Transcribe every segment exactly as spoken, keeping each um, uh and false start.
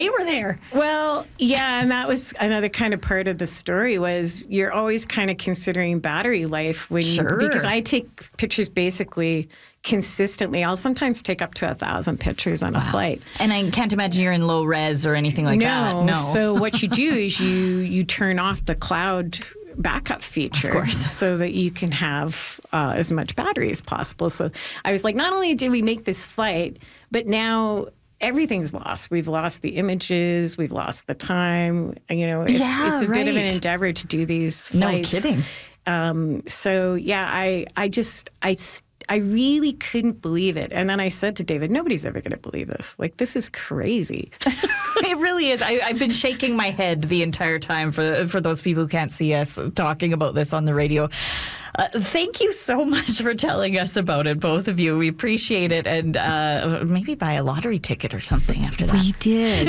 You were there. Well, yeah, and that was another kind of part of the story was you're always kind of considering battery life when Sure. you, because I take pictures basically consistently. I'll sometimes take up to a thousand pictures on a flight. And I can't imagine you're in low res or anything like no, that. No. So what you do is you you turn off the cloud backup feature, Of course. so that you can have uh, as much battery as possible. So I was like, not only did we make this flight, but now everything's lost. We've lost the images. We've lost the time. You know, it's, Yeah, it's a bit of an right. endeavor to do these No flights. kidding. Um, so yeah, I, I just, I, I really couldn't believe it. And then I said to David, nobody's ever going to believe this. Like, this is crazy. It really is. I, I've been shaking my head the entire time for for those people who can't see us talking about this on the radio. Uh, thank you so much for telling us about it, both of you. We appreciate it. And uh, maybe buy a lottery ticket or something after that. We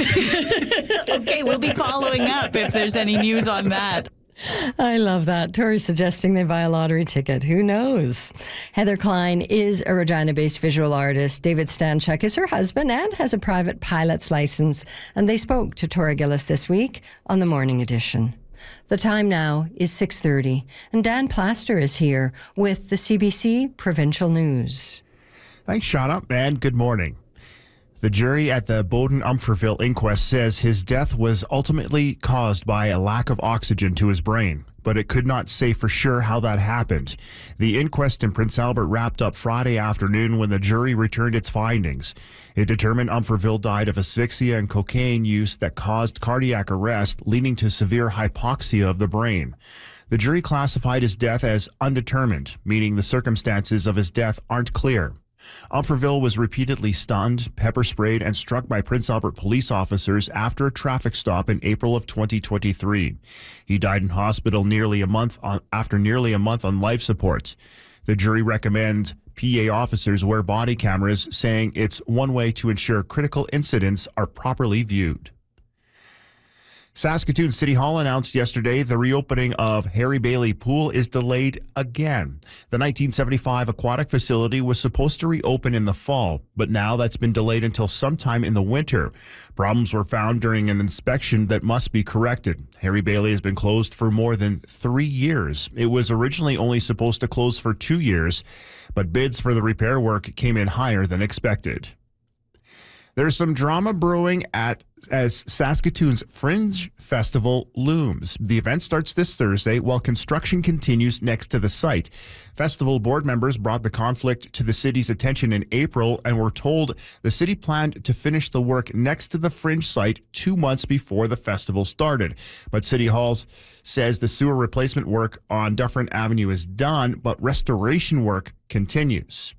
did. Okay, we'll be following up if there's any news on that. I love that. Tori suggesting they buy a lottery ticket. Who knows? Heather Klein is a Regina-based visual artist. David Stanchuk is her husband and has a private pilot's license. And they spoke to Tori Gillis this week on the Morning Edition. The time now is six thirty, and Dan Plaster is here with the C B C Provincial News. Thanks, Shauna, and good morning. The jury at the Bowden-Umferville inquest says his death was ultimately caused by a lack of oxygen to his brain, but it could not say for sure how that happened. The inquest in Prince Albert wrapped up Friday afternoon when the jury returned its findings. It determined Umferville died of asphyxia and cocaine use that caused cardiac arrest, leading to severe hypoxia of the brain. The jury classified his death as undetermined, meaning the circumstances of his death aren't clear. Umferville was repeatedly stunned, pepper sprayed, and struck by Prince Albert police officers after a traffic stop in April of twenty twenty-three. He died in hospital nearly a month on, after nearly a month on life support. The jury recommends P A officers wear body cameras, saying it's one way to ensure critical incidents are properly viewed. Saskatoon City Hall announced yesterday the reopening of Harry Bailey Pool is delayed again. The nineteen seventy-five aquatic facility was supposed to reopen in the fall, but now that's been delayed until sometime in the winter. Problems were found during an inspection that must be corrected. Harry Bailey has been closed for more than three years. It was originally only supposed to close for two years, but bids for the repair work came in higher than expected. There's some drama brewing at as Saskatoon's Fringe Festival looms. The event starts this Thursday while construction continues next to the site. Festival board members brought the conflict to the city's attention in April and were told the city planned to finish the work next to the Fringe site two months before the festival started. But City Hall says the sewer replacement work on Dufferin Avenue is done, but restoration work continues.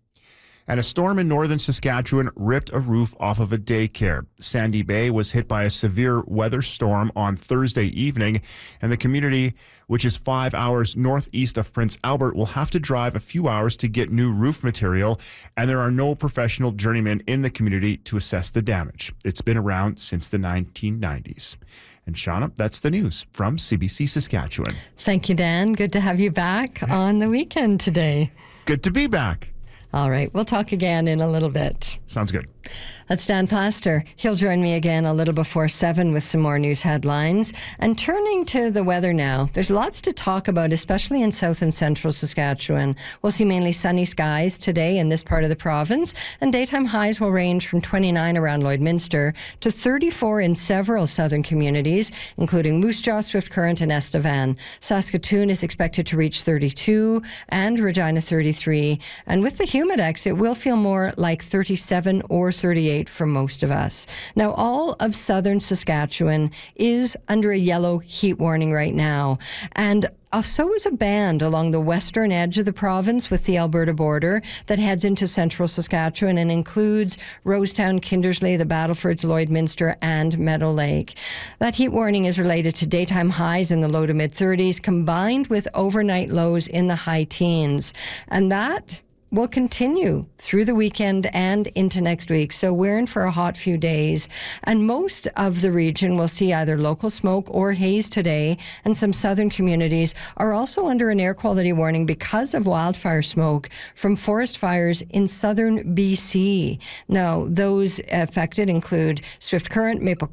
And a storm in northern Saskatchewan ripped a roof off of a daycare. Sandy Bay was hit by a severe weather storm on Thursday evening, and the community, which is five hours northeast of Prince Albert, will have to drive a few hours to get new roof material, and there are no professional journeymen in the community to assess the damage. It's been around since the nineteen nineties. And Shauna, that's the news from C B C Saskatchewan. Thank you, Dan. Good to have you back on the weekend today. Good to be back. All right, we'll talk again in a little bit. Sounds good. That's Dan Plaster. He'll join me again a little before seven with some more news headlines. And turning to the weather now, there's lots to talk about, especially in south and central Saskatchewan. We'll see mainly sunny skies today in this part of the province, and daytime highs will range from twenty-nine around Lloydminster to thirty-four in several southern communities, including Moose Jaw, Swift Current, and Estevan. Saskatoon is expected to reach thirty-two and Regina thirty-three. And with the humidex, it will feel more like thirty-seven or thirty-eight for most of us. Now, all of southern Saskatchewan is under a yellow heat warning right now. And Uh, so is a band along the western edge of the province with the Alberta border that heads into central Saskatchewan and includes Rosetown, Kindersley, the Battlefords, Lloydminster, and Meadow Lake. That heat warning is related to daytime highs in the low to mid thirties combined with overnight lows in the high teens. And that will continue through the weekend and into next week. So we're in for a hot few days. And most of the region will see either local smoke or haze today. And some southern communities are also under an air quality warning because of wildfire smoke from forest fires in southern B C. Now, those affected include Swift Current, Maple